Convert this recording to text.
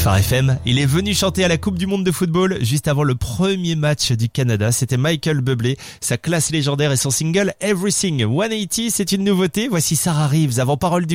Phare FM, il est venu chanter à la Coupe du Monde de football juste avant le premier match du Canada. C'était Michael Bublé, sa classe légendaire et son single Everything 180, c'est une nouveauté. Voici Sarah Reeves avant Parole du